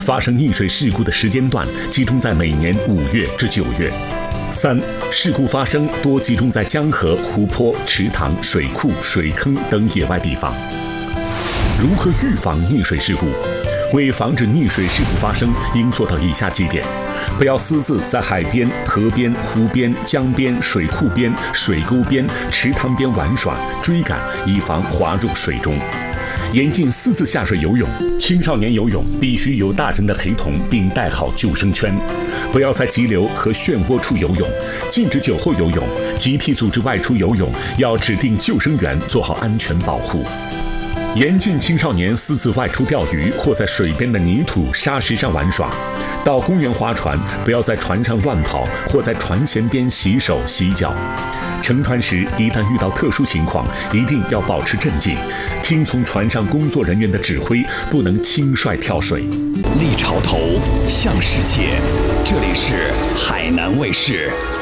发生溺水事故的时间段集中在每年5月至9月。3、事故发生多集中在江河、湖泊、池塘、水库、水坑等野外地方。如何预防溺水事故？为防止溺水事故发生，应做到以下几点：不要私自在海边、河边、湖边、江边、水库边、水沟边、池塘边玩耍、追赶，以防滑入水中。严禁私自下水游泳，青少年游泳必须有大人的陪同，并带好救生圈。不要在急流和漩涡处游泳，禁止酒后游泳。集体组织外出游泳，要指定救生员做好安全保护。严禁青少年私自外出钓鱼或在水边的泥土、沙石上玩耍。到公园划船，不要在船上乱跑或在船舷边洗手洗脚。乘船时，一旦遇到特殊情况，一定要保持镇静，听从船上工作人员的指挥，不能轻率跳水。 立潮头，向世界。这里是海南卫视。